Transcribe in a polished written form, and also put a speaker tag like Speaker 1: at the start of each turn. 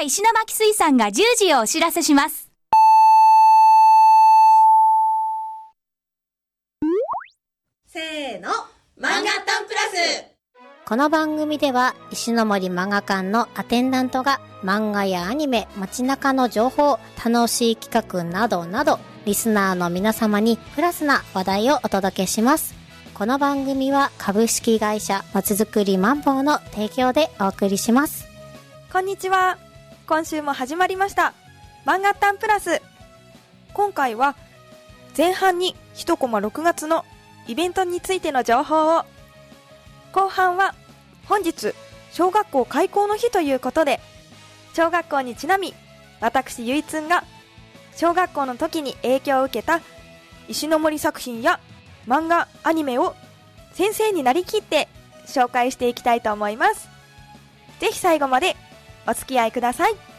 Speaker 1: 石巻水産が10時をお知らせします。
Speaker 2: せーの、漫画タンプラス。
Speaker 3: この番組では石ノ森漫画館のアテンダントが漫画やアニメ、街中の情報、楽しい企画などなどリスナーの皆様にプラスな話題をお届けします。この番組は株式会社まちづくりマンボウの提供でお送りします。
Speaker 4: こんにちは。今週も始まりました漫画タンプラス。今回は前半に1コマ6月のイベントについての情報を、後半は本日小学校開校の日ということで、小学校にちなみ私ゆいつんが小学校の時に影響を受けた石ノ森作品や漫画アニメを先生になりきって紹介していきたいと思います。ぜひ最後までお付き合いください。